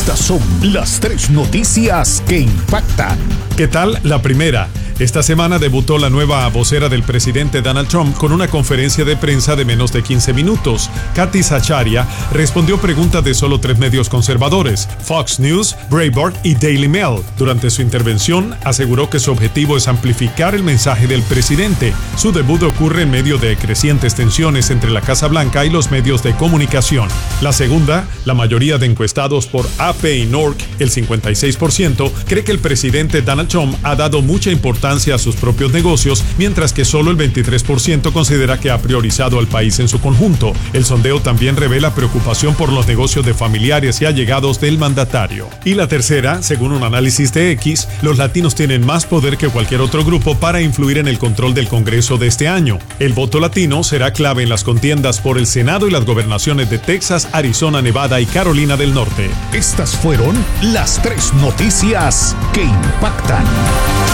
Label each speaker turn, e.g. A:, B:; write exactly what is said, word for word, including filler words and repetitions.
A: Estas son las tres noticias que impactan.
B: ¿Qué tal? La primera. Esta semana debutó la nueva vocera del presidente Donald Trump con una conferencia de prensa de menos de quince minutos. Kathy Sacharia respondió preguntas de solo tres medios conservadores, Fox News, Breitbart y Daily Mail. Durante su intervención, aseguró que su objetivo es amplificar el mensaje del presidente. Su debut ocurre en medio de crecientes tensiones entre la Casa Blanca y los medios de comunicación. La segunda, la mayoría de encuestados por A P y N O R C, el cincuenta y seis por ciento, cree que el presidente Donald Trump ha dado mucha importancia a sus propios negocios, mientras que solo el veintitrés por ciento considera que ha priorizado al país en su conjunto. El sondeo también revela preocupación por los negocios de familiares y allegados del mandatario. Y la tercera, según un análisis de X, los latinos tienen más poder que cualquier otro grupo para influir en el control del Congreso de este año. El voto latino será clave en las contiendas por el Senado y las gobernaciones de Texas, Arizona, Nevada y Carolina del Norte.
A: Estas fueron las tres noticias que impactan.